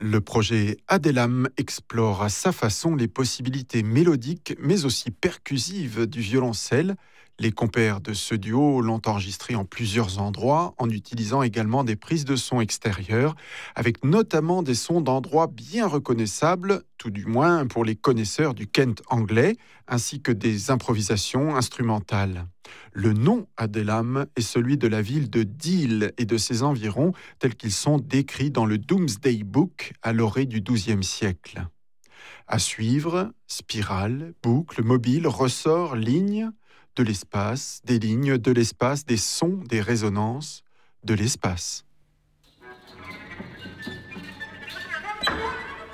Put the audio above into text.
Le projet Adelam explore à sa façon les possibilités mélodiques mais aussi percussives du violoncelle. Les compères de ce duo l'ont enregistré en plusieurs endroits en utilisant également des prises de son extérieures, avec notamment des sons d'endroits bien reconnaissables, tout du moins pour les connaisseurs du Kent anglais, ainsi que des improvisations instrumentales. Le nom Adelam est celui de la ville de Deal et de ses environs, tels qu'ils sont décrits dans le Domesday Book à l'orée du XIIe siècle. À suivre, spirale, boucle, mobile, ressort, ligne, de l'espace, des lignes, de l'espace, des sons, des résonances, de l'espace.